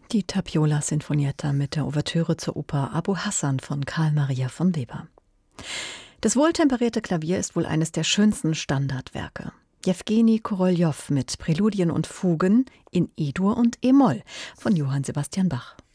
Die Tapiola Sinfonietta mit der Ouvertüre zur Oper Abu Hassan von Karl Maria von Weber. Das wohltemperierte Klavier ist wohl eines der schönsten Standardwerke. Jewgeni Koroljow mit Präludien und Fugen in E-Dur und E-Moll von Johann Sebastian Bach.